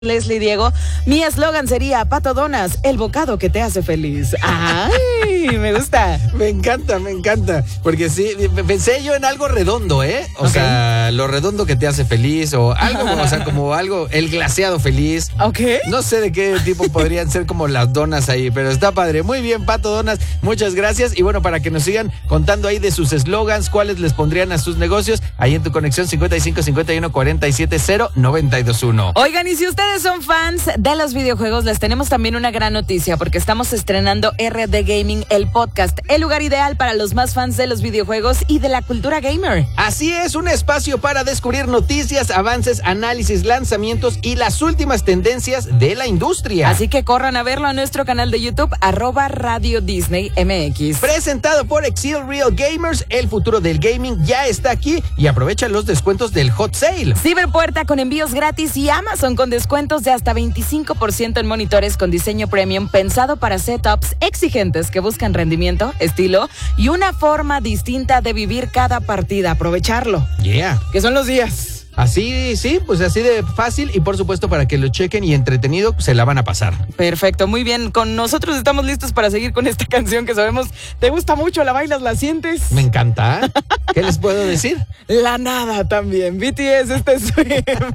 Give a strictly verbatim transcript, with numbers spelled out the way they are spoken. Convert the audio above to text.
Leslie Diego, mi eslogan sería Pato Donas, el bocado que te hace feliz. ¡Ay! Me gusta. Me encanta, me encanta. Porque sí, pensé yo en algo redondo, ¿eh? O okay. sea, lo redondo que te hace feliz o algo, o sea, como algo, el glaseado feliz. Ok. No sé de qué tipo podrían ser como las donas ahí, pero está padre. Muy bien, Pato Donas, muchas gracias. Y bueno, para que nos sigan contando ahí de sus eslogans, cuáles les pondrían a sus negocios, ahí en tu conexión cincuenta y cinco, cincuenta y uno, cuarenta y siete, cero, noventa y dos, uno. Oigan, y si ustedes son fans de los videojuegos, les tenemos también una gran noticia porque estamos estrenando R D Gaming, el podcast, el lugar ideal para los más fans de los videojuegos y de la cultura gamer. Así es, un espacio para descubrir noticias, avances, análisis, lanzamientos y las últimas tendencias de la industria. Así que corran a verlo a nuestro canal de YouTube, arroba Radio Disney M X. Presentado por Exil Real Gamers, el futuro del gaming ya está aquí y aprovecha los descuentos del Hot Sale. Ciberpuerta con envíos gratis y Amazon con descuentos de hasta veinticinco por ciento en monitores con diseño premium pensado para setups exigentes que buscan rendimiento, estilo y una forma distinta de vivir cada partida. Aprovecharlo. Yeah. Que son los días. Así, sí, pues así de fácil y por supuesto para que lo chequen y entretenido se la van a pasar. Perfecto, muy bien. Con nosotros estamos listos para seguir con esta canción que sabemos te gusta mucho, la bailas, la sientes. Me encanta. ¿Qué les puedo decir? La nada también. B T S, este es